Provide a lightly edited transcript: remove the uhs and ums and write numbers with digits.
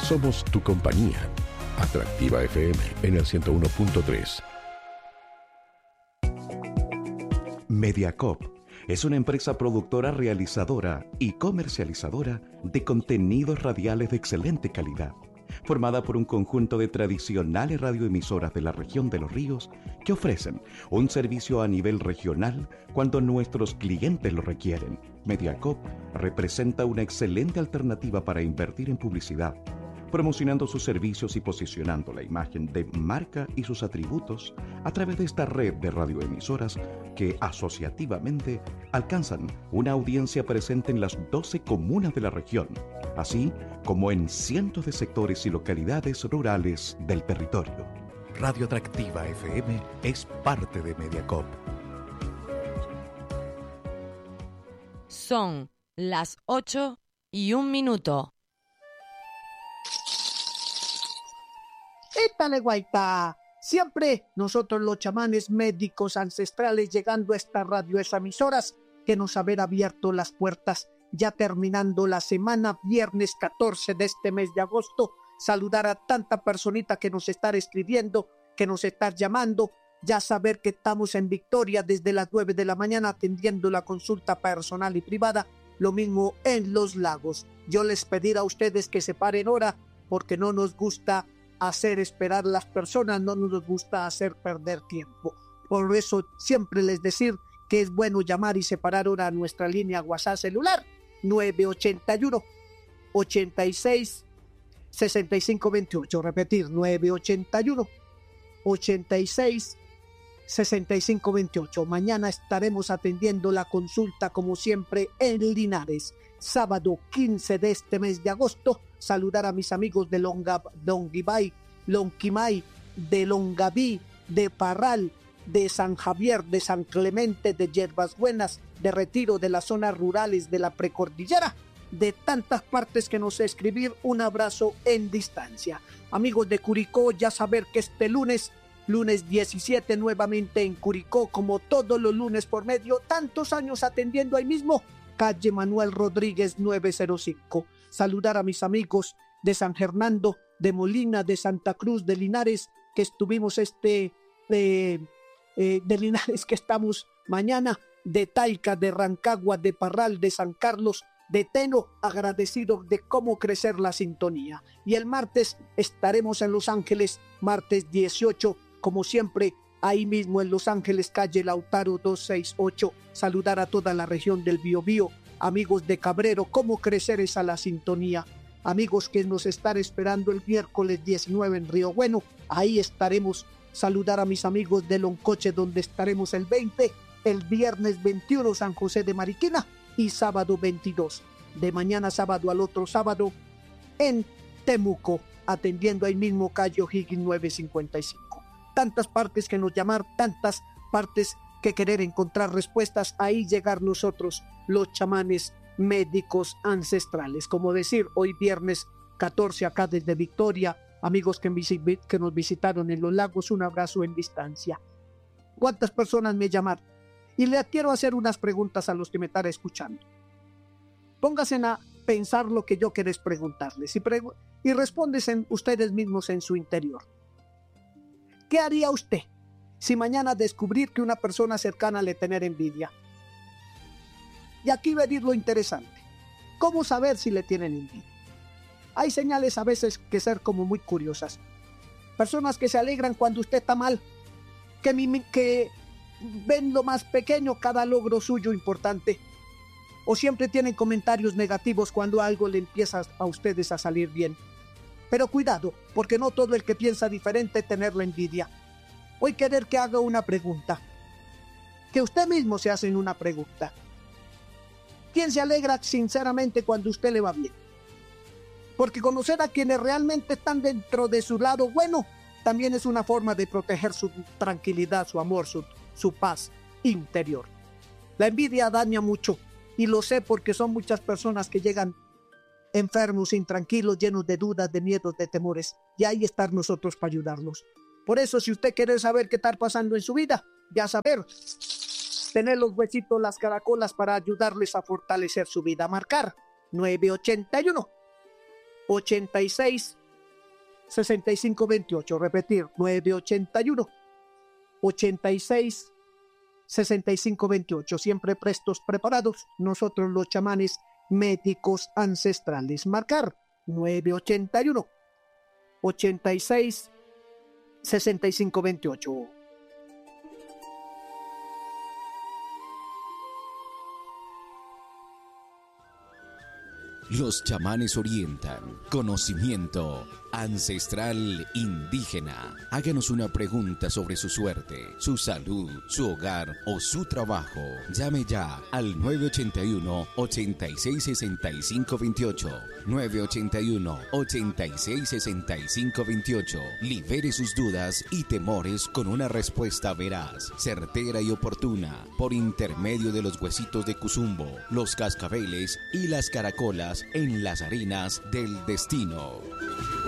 Somos tu compañía. Atractiva FM en el 101.3. Mediacorp es una empresa productora, realizadora y comercializadora de contenidos radiales de excelente calidad, formada por un conjunto de tradicionales radioemisoras de la región de Los Ríos que ofrecen un servicio a nivel regional cuando nuestros clientes lo requieren. Mediacorp representa una excelente alternativa para invertir en publicidad, promocionando sus servicios y posicionando la imagen de marca y sus atributos a través de esta red de radioemisoras que asociativamente alcanzan una audiencia presente en las 12 comunas de la región, así como en cientos de sectores y localidades rurales del territorio. Radio Atractiva FM es parte de Mediacorp. Son las 8:01. ¡Étale, guaita! Siempre nosotros los chamanes médicos ancestrales llegando a estas radioemisoras que nos haber abierto las puertas, ya terminando la semana, viernes 14 de este mes de agosto, saludar a tanta personita que nos está escribiendo, que nos está llamando, ya saber que estamos en Victoria desde las 9 de la mañana atendiendo la consulta personal y privada, lo mismo en Los Lagos. Yo les pediré a ustedes que se paren hora porque no nos gusta hacer esperar las personas, no nos gusta hacer perder tiempo. Por eso siempre les decir que es bueno llamar y separar hora a nuestra línea WhatsApp celular 981 86 65 28. Repetir 981 86 65 28. Mañana estaremos atendiendo la consulta como siempre en Linares. Sábado 15 de este mes de agosto, saludar a mis amigos de Lonquimay, de Longaví, de Parral, de San Javier, de San Clemente, de Yerbas Buenas, de Retiro, de las zonas rurales de la precordillera, de tantas partes que nos escribir. Un abrazo en distancia. Amigos de Curicó, ya saber que este lunes 17 nuevamente en Curicó, como todos los lunes por medio, tantos años atendiendo ahí mismo, calle Manuel Rodríguez 905. Saludar a mis amigos de San Fernando, de Molina, de Santa Cruz, de Linares, que estuvimos de Linares, que estamos mañana, de Talca, de Rancagua, de Parral, de San Carlos, de Teno, agradecido de cómo crecer la sintonía. Y el martes estaremos en Los Ángeles, martes 18, como siempre, ahí mismo en Los Ángeles, calle Lautaro 268, saludar a toda la región del Biobío, amigos de Cabrero, cómo crecer esa la sintonía, amigos que nos están esperando el miércoles 19 en Río Bueno, ahí estaremos, saludar a mis amigos de Loncoche, donde estaremos el 20, el viernes 21 San José de Mariquina y sábado 22, de mañana sábado al otro sábado en Temuco, atendiendo ahí mismo calle O'Higgins 955. Tantas partes que nos llamar, tantas partes que querer encontrar respuestas, ahí llegar nosotros, los chamanes médicos ancestrales. Como decir, hoy viernes 14 acá desde Victoria, amigos que nos visitaron en Los Lagos, un abrazo en distancia. ¿Cuántas personas me llamaron? Y le quiero hacer unas preguntas a los que me están escuchando. Pónganse a pensar lo que yo quiero preguntarles y responden ustedes mismos en su interior. ¿Qué haría usted si mañana descubrir que una persona cercana le tener envidia? Y aquí venir lo interesante. ¿Cómo saber si le tienen envidia? Hay señales a veces que ser como muy curiosas. Personas que se alegran cuando usted está mal, que ven lo más pequeño, cada logro suyo importante, o siempre tienen comentarios negativos cuando algo le empieza a ustedes a salir bien. Pero cuidado, porque no todo el que piensa diferente tener la envidia. Hoy querer que haga una pregunta, que usted mismo se hace una pregunta. ¿Quién se alegra sinceramente cuando usted le va bien? Porque conocer a quienes realmente están dentro de su lado bueno, también es una forma de proteger su tranquilidad, su amor, su paz interior. La envidia daña mucho, y lo sé porque son muchas personas que llegan enfermos, intranquilos, llenos de dudas, de miedos, de temores, y ahí estar nosotros para ayudarlos. Por eso, si usted quiere saber qué está pasando en su vida, ya saber, tener los huesitos, las caracolas para ayudarles a fortalecer su vida. Marcar 981 86 6528. Repetir, 981 86 6528. Siempre prestos, preparados. Nosotros los chamanes médicos ancestrales. Marcar 981 86 6528. Los chamanes orientan. Conocimiento ancestral indígena. Háganos una pregunta sobre su suerte, su salud, su hogar o su trabajo. Llame ya al 981-866528. 981-866528. Libere sus dudas y temores con una respuesta veraz, certera y oportuna, por intermedio de los huesitos de Cuzumbo, los cascabeles y las caracolas en las arenas del destino.